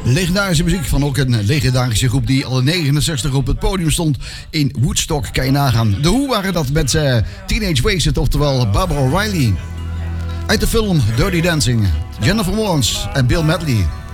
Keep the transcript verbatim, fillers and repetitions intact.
Legendarische muziek van ook een legendarische groep die al in negenenzestig op het podium stond in Woodstock. Kan je nagaan. De Who waren dat met uh, Teenage Wasted, oftewel Barbara O'Reilly. Uit de film Dirty Dancing, Jennifer Warnes en Bill Medley.